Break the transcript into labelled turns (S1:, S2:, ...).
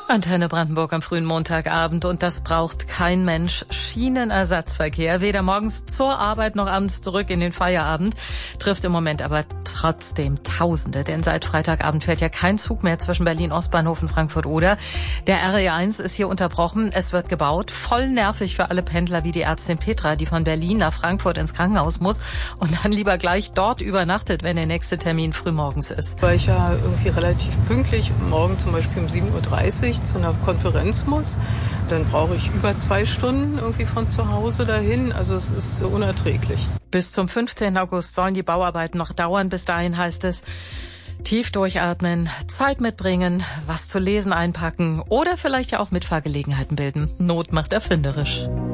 S1: Antenne Brandenburg am frühen Montagabend, und das braucht kein Mensch. Schienenersatzverkehr, weder morgens zur Arbeit noch abends zurück in den Feierabend, trifft im Moment aber trotzdem Tausende, denn seit Freitagabend fährt ja kein Zug mehr zwischen Berlin-Ostbahnhof und Frankfurt-Oder. Der RE1 ist hier unterbrochen, es wird gebaut, voll nervig für alle Pendler wie die Ärztin Petra, die von Berlin nach Frankfurt ins Krankenhaus muss und dann lieber gleich dort übernachtet, wenn der nächste Termin frühmorgens ist.
S2: Weil ich ja irgendwie relativ pünktlich morgen zum Beispiel um 7:30 Uhr zu einer Konferenz muss, dann brauche ich über 2 Stunden irgendwie von zu Hause dahin. Also es ist so unerträglich.
S1: Bis zum 15. August sollen die Bauarbeiten noch dauern. Bis dahin heißt es, tief durchatmen, Zeit mitbringen, was zu lesen einpacken oder vielleicht ja auch Mitfahrgelegenheiten bilden. Not macht erfinderisch.